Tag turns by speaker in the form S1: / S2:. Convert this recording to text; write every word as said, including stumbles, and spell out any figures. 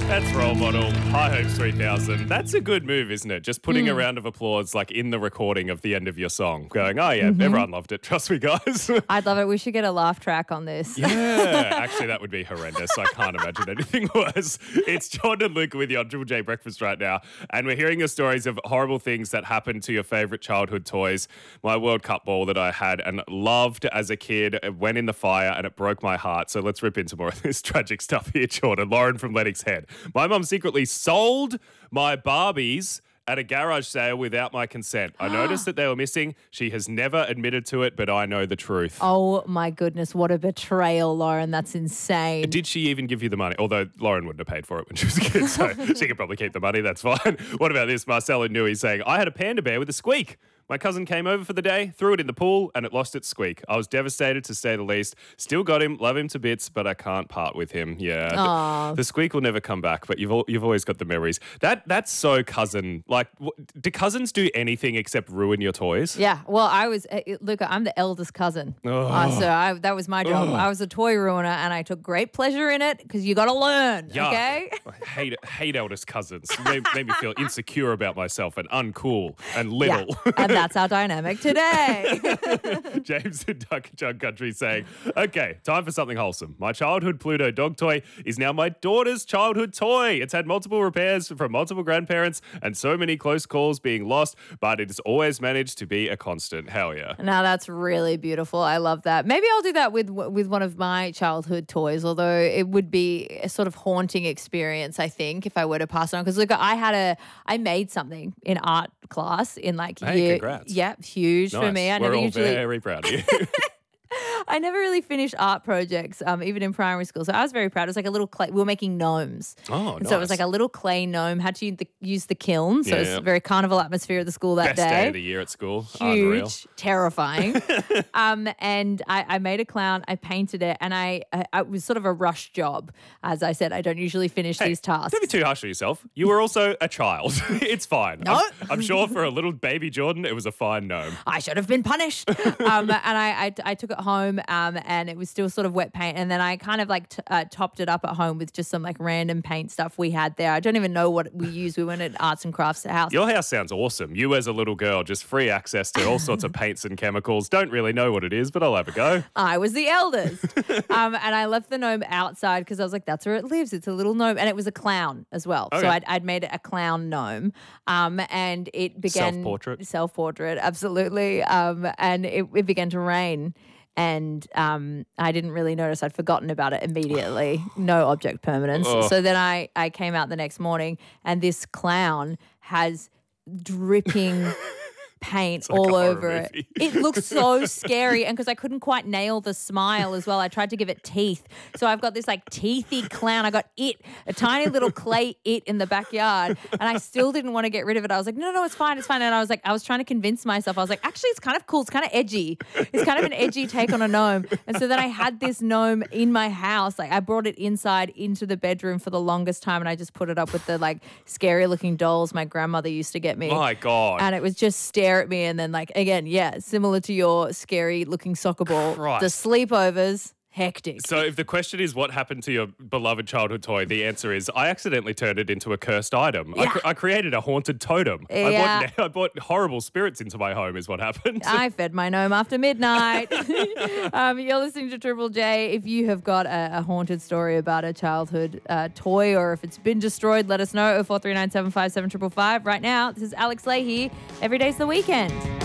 S1: That's Role Model, High Hopes three thousand. That's a good move, isn't it? Just putting
S2: Mm.
S1: a round of applause like in the recording of the end of your song. Going, oh yeah,
S2: Mm-hmm.
S1: everyone loved it. Trust me, guys.
S2: I'd love it. We should get a laugh track on this.
S1: Yeah, actually that would be horrendous. I can't imagine anything worse. It's Jordan and Luke with you on Triple J Breakfast right now. And we're hearing your stories of horrible things that happened to your favourite childhood toys. My World Cup ball that I had and loved as a kid went in the fire and it broke my heart. So let's rip into more of this tragic stuff here, Jordan. Lauren from Lennox Head. My mum secretly sold my Barbies at a garage sale without my consent. I noticed that they were missing. She has never admitted to it, but I know the truth.
S2: Oh my goodness, what a betrayal, Lauren. That's insane.
S1: Did she even give you the money? Although Lauren wouldn't have paid for it when she was a kid, so she could probably keep the money. That's fine. What about this? Marcelo Nui saying, I had a panda bear with a squeak. My cousin came over for the day, threw it in the pool, and it lost its squeak. I was devastated, to say the least. Still got him, love him to bits, but I can't part with him. Yeah,
S2: Aw.
S1: the, the squeak will never come back, but you've al- you've always got the memories. That that's so cousin. Like, w- do cousins do anything except ruin your toys?
S2: Yeah, well, I was, uh, look, I'm the eldest cousin. Uh, so I, that was my job. I was a toy ruiner and I took great pleasure in it because you got to learn,
S1: Yuck.
S2: okay?
S1: I hate hate eldest cousins. Made, made me feel insecure about myself and uncool and little.
S2: Yeah, and that's our dynamic today.
S1: James in Duck Jug Country saying, okay, time for something wholesome. My childhood Pluto dog toy is now my daughter's childhood toy. It's had multiple repairs from multiple grandparents and so many close calls being lost, but it has always managed to be a constant. Hell yeah.
S2: Now that's really beautiful. I love that. Maybe I'll do that with with one of my childhood toys, although it would be a sort of haunting experience, I think, if I were to pass it on. Because look, I had a, I made something in art class in like
S1: Hey,
S2: year.
S1: congrats.
S2: Yeah, huge for
S1: Nice.
S2: me. I
S1: We're
S2: never
S1: all
S2: usually.
S1: very proud of you.
S2: I never really finished art projects, um, even in primary school. So I was very proud. It was like a little clay. We were making gnomes.
S1: Oh,
S2: and So it was
S1: nice.
S2: like a little clay gnome. Had to use the, use the kiln. So
S1: Yeah,
S2: it was
S1: yeah.
S2: a very carnival atmosphere at the school that
S1: Best day
S2: day.
S1: of the year at school.
S2: Huge,
S1: Unreal.
S2: terrifying. um, and I, I made a clown. I painted it, and I, I it was sort of a rush job. As I said, I don't usually finish
S1: Hey,
S2: these tasks.
S1: Don't be too harsh on yourself. You were also a child. It's fine.
S2: No.
S1: I'm, I'm sure for a little baby Jordan, it was a fine gnome.
S2: I should have been punished. um, and I, I, I took it home um, and it was still sort of wet paint. And then I kind of like t- uh, topped it up at home with just some like random paint stuff we had there. I don't even know what we used. We went at Arts and Crafts house.
S1: Your house sounds awesome. You as a little girl, just free access to all sorts of paints and chemicals. Don't really know what it is, but I'll have a go.
S2: I was the eldest. um, and I left the gnome outside because I was like, that's where it lives. It's a little gnome. And it was a clown as well.
S1: Okay.
S2: So I'd, I'd made it a clown gnome. Um, and it began...
S1: Self-portrait?
S2: Self-portrait, absolutely. Um, and it, it began to rain. And um, I didn't really notice. I'd forgotten about it immediately. No object permanence.
S1: Ugh.
S2: So then I, I came out the next morning and this clown has dripping paint
S1: like
S2: all
S1: a horror
S2: over it.
S1: movie.
S2: It looks so scary. And because I couldn't quite nail the smile as well, I tried to give it teeth. So I've got this like teethy clown. I got it, a tiny little clay it in the backyard. And I still didn't want to get rid of it. I was like, no, no, it's fine. It's fine. And I was like, I was trying to convince myself. I was like, actually, it's kind of cool. It's kind of edgy. It's kind of an edgy take on a gnome. And so then I had this gnome in my house. Like I brought it inside into the bedroom for the longest time. And I just put it up with the like scary looking dolls my grandmother used to get me.
S1: My God.
S2: And it was just stare at me and then like, again, yeah, similar to your scary looking soccer ball.
S1: Christ.
S2: The sleepovers, hectic.
S1: So if the question is what happened to your beloved childhood toy, the answer is I accidentally turned it into a cursed item. I,
S2: Yeah.
S1: cr- I created a haunted totem. I,
S2: Yeah.
S1: brought, I brought horrible spirits into my home is what happened.
S2: I fed my gnome after midnight. um, you're listening to Triple J. If you have got a, a haunted story about a childhood uh, toy or if it's been destroyed, let us know. oh four three nine seven five seven five five. Right now, this is Alex Leahy. Every day's the weekend.